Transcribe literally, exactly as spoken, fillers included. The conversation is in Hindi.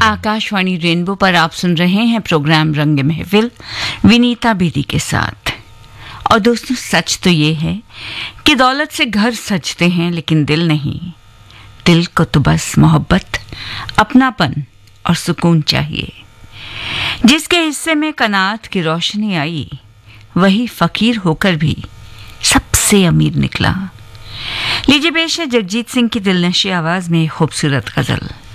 आकाशवाणी रेनबो पर आप सुन रहे हैं प्रोग्राम रंग महफिल विनीता बेदी के साथ। और दोस्तों, सच तो ये है कि दौलत से घर सजते हैं लेकिन दिल नहीं। दिल को तो बस मोहब्बत, अपनापन और सुकून चाहिए। जिसके हिस्से में कनात की रोशनी आई, वही फकीर होकर भी सबसे अमीर निकला। लीजिए पेश है जगजीत सिंह की दिलनशी आवाज में खूबसूरत गजल।